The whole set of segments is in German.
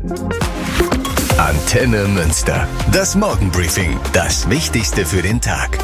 Antenne Münster. Das Morgenbriefing. Das Wichtigste für den Tag.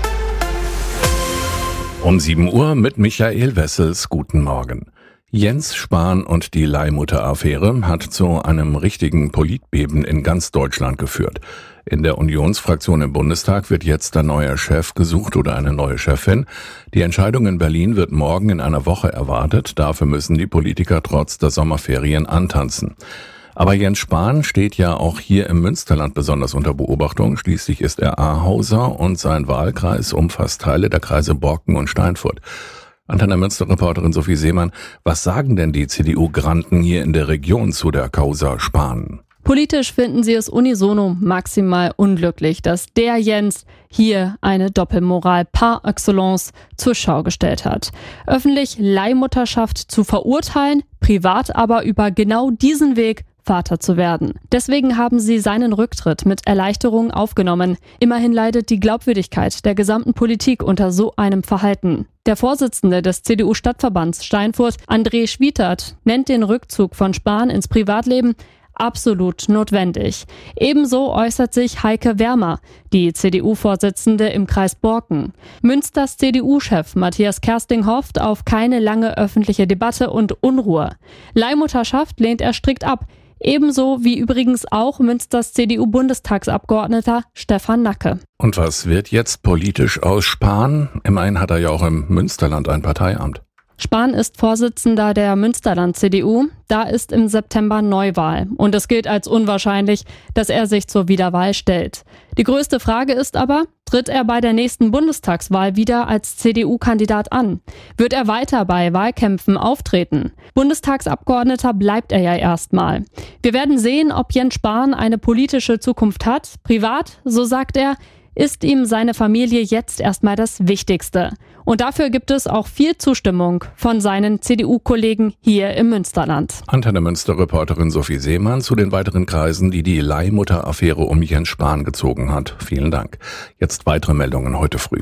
Um 7 Uhr mit Michael Wessels. Guten Morgen. Jens Spahn und die Leihmutter-Affäre hat zu einem richtigen Politbeben in ganz Deutschland geführt. In der Unionsfraktion im Bundestag wird jetzt ein neuer Chef gesucht oder eine neue Chefin. Die Entscheidung in Berlin wird morgen in einer Woche erwartet. Dafür müssen die Politiker trotz der Sommerferien antanzen. Aber Jens Spahn steht ja auch hier im Münsterland besonders unter Beobachtung. Schließlich ist er Ahauser und sein Wahlkreis umfasst Teile der Kreise Borken und Steinfurt. Antenne Münster-Reporterin Sophie Seemann, was sagen denn die CDU-Granden hier in der Region zu der Causa Spahn? Politisch finden sie es unisono maximal unglücklich, dass der Jens hier eine Doppelmoral par excellence zur Schau gestellt hat. Öffentlich Leihmutterschaft zu verurteilen, privat aber über genau diesen Weg Vater zu werden. Deswegen haben sie seinen Rücktritt mit Erleichterung aufgenommen. Immerhin leidet die Glaubwürdigkeit der gesamten Politik unter so einem Verhalten. Der Vorsitzende des CDU-Stadtverbands Steinfurt, André Schwietert, nennt den Rückzug von Spahn ins Privatleben absolut notwendig. Ebenso äußert sich Heike Wermer, die CDU-Vorsitzende im Kreis Borken. Münsters CDU-Chef Matthias Kersting hofft auf keine lange öffentliche Debatte und Unruhe. Leihmutterschaft lehnt er strikt ab. Ebenso wie übrigens auch Münsters CDU-Bundestagsabgeordneter Stefan Nacke. Und was wird jetzt politisch aus Spahn? Immerhin hat er ja auch im Münsterland ein Parteiamt. Spahn ist Vorsitzender der Münsterland-CDU. Da ist im September Neuwahl. Und es gilt als unwahrscheinlich, dass er sich zur Wiederwahl stellt. Die größte Frage ist aber, tritt er bei der nächsten Bundestagswahl wieder als CDU-Kandidat an? Wird er weiter bei Wahlkämpfen auftreten? Bundestagsabgeordneter bleibt er ja erstmal. Wir werden sehen, ob Jens Spahn eine politische Zukunft hat. Privat, so sagt er, ist ihm seine Familie jetzt erstmal das Wichtigste. Und dafür gibt es auch viel Zustimmung von seinen CDU-Kollegen hier im Münsterland. Antenne Münster-Reporterin Sophie Seemann zu den weiteren Kreisen, die die Leihmutter-Affäre um Jens Spahn gezogen hat. Vielen Dank. Jetzt weitere Meldungen heute früh.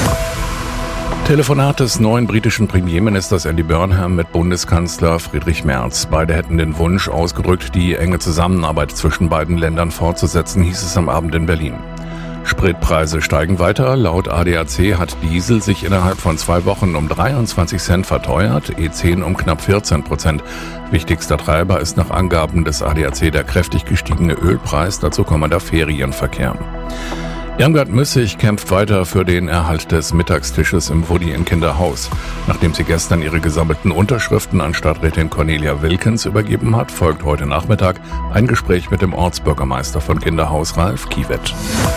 Telefonat des neuen britischen Premierministers Andy Burnham mit Bundeskanzler Friedrich Merz. Beide hätten den Wunsch ausgedrückt, die enge Zusammenarbeit zwischen beiden Ländern fortzusetzen, hieß es am Abend in Berlin. Spritpreise steigen weiter. Laut ADAC hat Diesel sich innerhalb von 2 Wochen um 23 Cent verteuert, E10 um knapp 14%. Wichtigster Treiber ist nach Angaben des ADAC der kräftig gestiegene Ölpreis, dazu kommt der Ferienverkehr. Irmgard Müssig kämpft weiter für den Erhalt des Mittagstisches im Wudi in Kinderhaus. Nachdem sie gestern ihre gesammelten Unterschriften an Stadträtin Cornelia Wilkens übergeben hat, folgt heute Nachmittag ein Gespräch mit dem Ortsbürgermeister von Kinderhaus, Ralf Kiewet.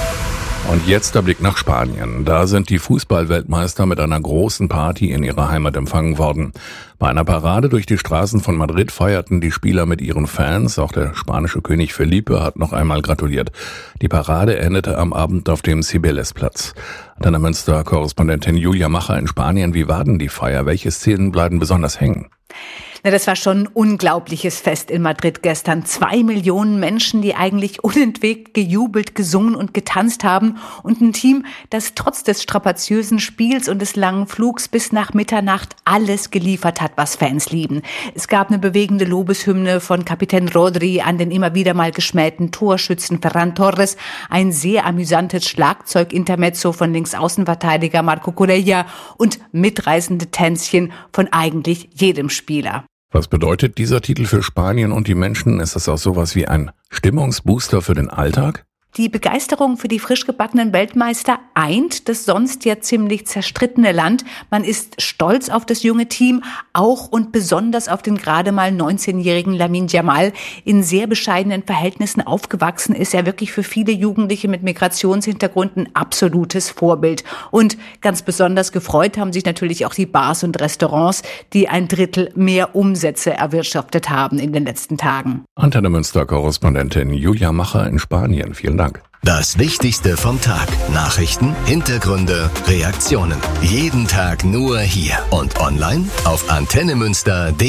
Und jetzt der Blick nach Spanien. Da sind die Fußballweltmeister mit einer großen Party in ihrer Heimat empfangen worden. Bei einer Parade durch die Straßen von Madrid feierten die Spieler mit ihren Fans. Auch der spanische König Felipe hat noch einmal gratuliert. Die Parade endete am Abend auf dem Cibeles-Platz. Antenne Münster-Korrespondentin Julia Macher in Spanien. Wie war denn die Feier? Welche Szenen bleiben besonders hängen? Na, das war schon ein unglaubliches Fest in Madrid gestern. 2 Millionen Menschen, die eigentlich unentwegt gejubelt, gesungen und getanzt haben. Und ein Team, das trotz des strapaziösen Spiels und des langen Flugs bis nach Mitternacht alles geliefert hat, was Fans lieben. Es gab eine bewegende Lobeshymne von Kapitän Rodri an den immer wieder mal geschmähten Torschützen Ferran Torres. Ein sehr amüsantes Schlagzeugintermezzo von Linksaußenverteidiger Marco Corella und mitreißende Tänzchen von eigentlich jedem Spieler. Was bedeutet dieser Titel für Spanien und die Menschen? Ist das auch sowas wie ein Stimmungsbooster für den Alltag? Die Begeisterung für die frisch gebackenen Weltmeister eint das sonst ja ziemlich zerstrittene Land. Man ist stolz auf das junge Team, auch und besonders auf den gerade mal 19-jährigen Lamine Yamal. In sehr bescheidenen Verhältnissen aufgewachsen ist er wirklich für viele Jugendliche mit Migrationshintergrund ein absolutes Vorbild. Und ganz besonders gefreut haben sich natürlich auch die Bars und Restaurants, die 1/3 mehr Umsätze erwirtschaftet haben in den letzten Tagen. Antenne Münster-Korrespondentin Julia Macher in Spanien. Vielen Dank. Das Wichtigste vom Tag. Nachrichten, Hintergründe, Reaktionen. Jeden Tag nur hier und online auf antennemünster.de.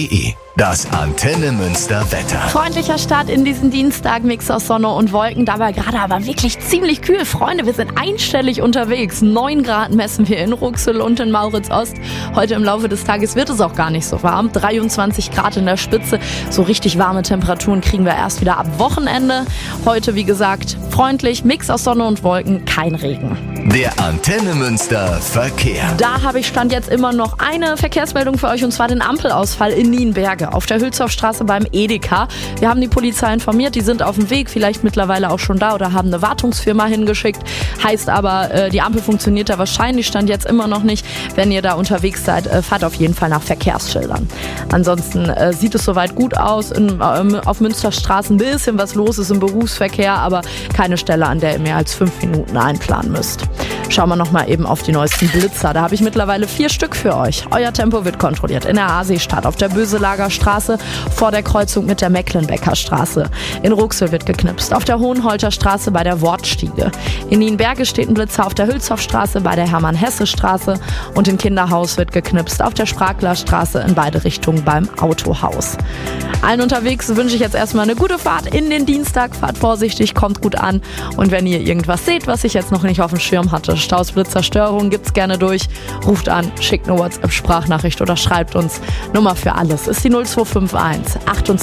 Das Antenne Münster Wetter. Freundlicher Start in diesen Dienstag, Mix aus Sonne und Wolken, dabei gerade aber wirklich ziemlich kühl. Freunde, wir sind einstellig unterwegs. 9 Grad messen wir in Ruxel und in Maurits-Ost. Heute im Laufe des Tages wird es auch gar nicht so warm. 23 Grad in der Spitze. So richtig warme Temperaturen kriegen wir erst wieder ab Wochenende. Heute, wie gesagt, freundlich, Mix aus Sonne und Wolken, kein Regen. Der Antenne Münster Verkehr. Da habe ich Stand jetzt immer noch eine Verkehrsmeldung für euch, und zwar den Ampelausfall in Nienberge auf der Hülshoffstraße beim Edeka. Wir haben die Polizei informiert, die sind auf dem Weg, vielleicht mittlerweile auch schon da oder haben eine Wartungsfirma hingeschickt. Heißt aber, die Ampel funktioniert da wahrscheinlich Stand jetzt immer noch nicht. Wenn ihr da unterwegs seid, fahrt auf jeden Fall nach Verkehrsschildern. Ansonsten sieht es soweit gut aus. Auf Münsterstraße ein bisschen was los ist im Berufsverkehr, aber keine Stelle, an der ihr mehr als 5 Minuten einplanen müsst. Schauen wir nochmal eben auf die neuesten Blitzer. Da habe ich mittlerweile 4 Stück für euch. Euer Tempo wird kontrolliert in der Aasee-Stadt, auf der Böselager Straße, vor der Kreuzung mit der Mecklenbecker Straße. In Ruxel wird geknipst, auf der Hohenholter Straße bei der Wortstiege. In Nienberge steht ein Blitzer auf der Hülshoffstraße bei der Hermann-Hesse-Straße und in Kinderhaus wird geknipst auf der Spragler-Straße in beide Richtungen beim Autohaus. Allen unterwegs wünsche ich jetzt erstmal eine gute Fahrt in den Dienstag. Fahrt vorsichtig, kommt gut an. Und wenn ihr irgendwas seht, was ich jetzt noch nicht auf dem Schirm hatte, Staus, Blitzer, Störungen, gibt's gerne durch. Ruft an, schickt eine WhatsApp-Sprachnachricht oder schreibt uns. Nummer für alles ist die 0251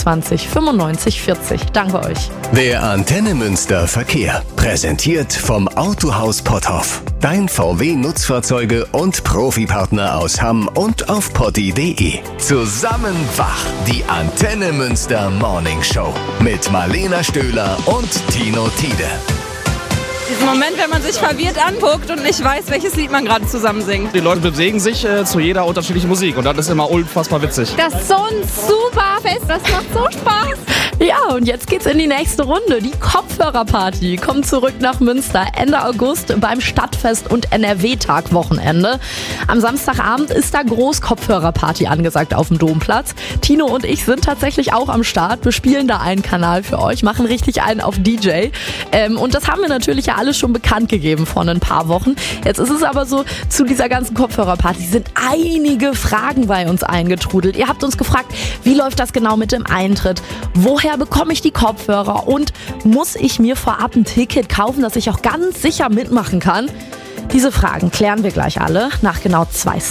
28 95 40. Danke euch. Der Antenne Münster Verkehr. Präsentiert vom Autohaus Potthoff. Dein VW-Nutzfahrzeuge und Profipartner aus Hamm und auf potti.de. Zusammen wach. Die Antenne Münster Morning Show. Mit Marlena Stöhler und Tino Tiede. Diesen Moment, wenn man sich verwirrt anguckt und nicht weiß, welches Lied man gerade zusammen singt. Die Leute bewegen sich zu jeder unterschiedlichen Musik und das ist immer unfassbar witzig. Das ist so ein super Fest, das macht so Spaß. Ja, und jetzt geht's in die nächste Runde. Die Kopfhörerparty kommt zurück nach Münster Ende August beim Stadtfest und NRW-Tag-Wochenende. Am Samstagabend ist da Groß-Kopfhörerparty angesagt auf dem Domplatz. Tino und ich sind tatsächlich auch am Start. Wir spielen da einen Kanal für euch, machen richtig einen auf DJ. Und das haben wir natürlich ja alles schon bekannt gegeben vor ein paar Wochen. Jetzt ist es aber so, zu dieser ganzen Kopfhörerparty sind einige Fragen bei uns eingetrudelt. Ihr habt uns gefragt, wie läuft das genau mit dem Eintritt? Woher bekomme ich die Kopfhörer? Und muss ich mir vorab ein Ticket kaufen, dass ich auch ganz sicher mitmachen kann? Diese Fragen klären wir gleich alle nach genau 2